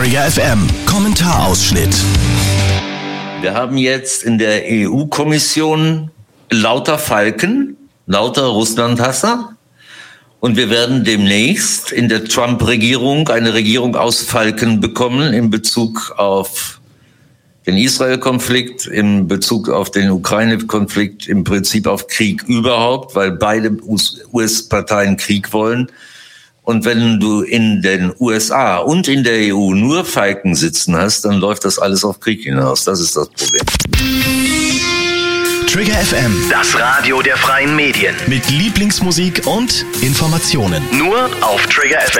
Trigger FM Kommentarausschnitt. Wir haben jetzt in der EU-Kommission lauter Falken, lauter Russlandhasser. Und wir werden demnächst in der Trump-Regierung eine Regierung aus Falken bekommen in Bezug auf den Israel-Konflikt, in Bezug auf den Ukraine-Konflikt, im Prinzip auf Krieg überhaupt, weil beide US-Parteien Krieg wollen. Und wenn du in den USA und in der EU nur Falken sitzen hast, dann läuft das alles auf Krieg hinaus. Das ist das Problem. Trigger FM, Das Radio der freien Medien. mit Lieblingsmusik und Informationen. Nur auf Trigger FM.